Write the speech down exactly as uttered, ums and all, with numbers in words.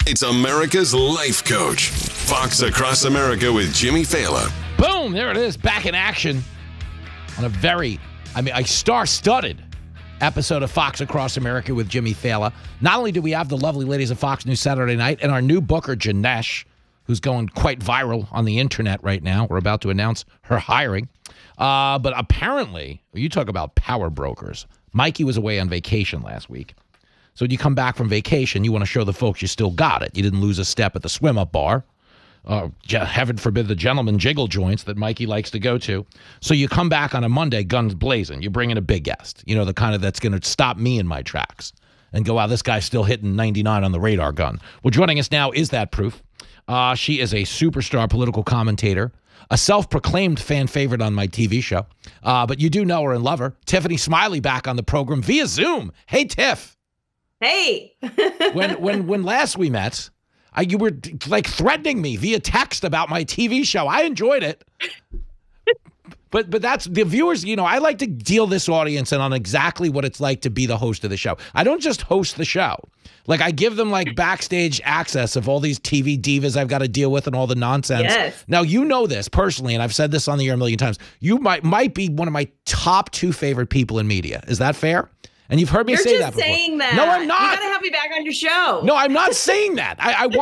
It's America's Life Coach. Fox Across America with Jimmy Fallon. Boom, there it is, back in action on a very, I mean, a star-studded episode of Fox Across America with Jimmy Fallon. Not only do we have the lovely ladies of Fox News Saturday Night and our new booker, Janesh, who's going quite viral on the internet right now. We're about to announce her hiring. Uh, but apparently, you talk about power brokers. Mikey was away on vacation last week. So when you come back from vacation, you want to show the folks you still got it. You didn't lose a step at the swim-up bar. Uh, heaven forbid the gentleman jiggle joints that Mikey likes to go to. So you come back on a Monday, guns blazing. You bring in a big guest, you know, the kind of that's going to stop me in my tracks and go, wow, this guy's still hitting ninety-nine on the radar gun. Well, joining us now is that proof. Uh, she is a superstar political commentator, a self-proclaimed fan favorite on my T V show. Uh, but you do know her and love her. Tiffany Smiley back on the program via Zoom. Hey, Tiff. Hey. when when when last we met, I, you were like threatening me via text about my T V show. I enjoyed it. But but that's the viewers, you know, I like to deal this audience in on exactly what it's like to be the host of the show. I don't just host the show. Like I give them like backstage access of all these T V divas I've got to deal with and all the nonsense. Yes. Now, you know this personally, and I've said this on the air a million times. You might might be one of my top two favorite people in media. Is that fair? And you've heard me You're say just that before. saying that. No, I'm not. You got to have me back on your show. No, I'm not saying that. I, I want